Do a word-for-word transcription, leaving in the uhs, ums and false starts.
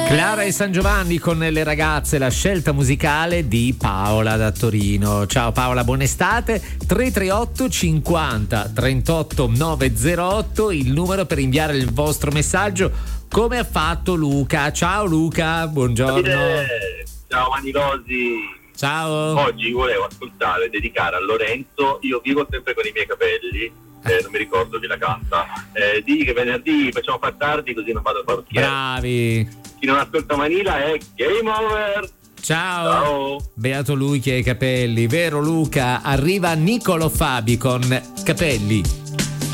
Clara e San Giovanni con le ragazze, la scelta musicale di Paola da Torino. Ciao Paola, buona estate. tre tre otto cinquanta trentotto novecentotto il numero per inviare il vostro messaggio, come ha fatto Luca. Ciao Luca, buongiorno. Davide, ciao Manilosi. Ciao. Oggi volevo ascoltare e dedicare a Lorenzo Io vivo sempre con i miei capelli. Eh, non mi ricordo chi la canta. Eh, di che venerdì facciamo far tardi così non vado al parrucchiere. Bravi. Chi non ascolta Manila è game over. Ciao. Ciao. Beato lui che ha i capelli, vero Luca? Arriva Nicolo Fabi con Capelli.